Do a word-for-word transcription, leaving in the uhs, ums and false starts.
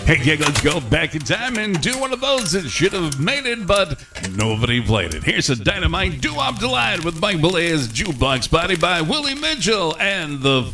Hey, gang, let's go back in time and do one of those that should have made it, but nobody played it. Here's a dynamite doo-wop delight with Mike Bolea's Jukebox Party by Willie Mitchell and the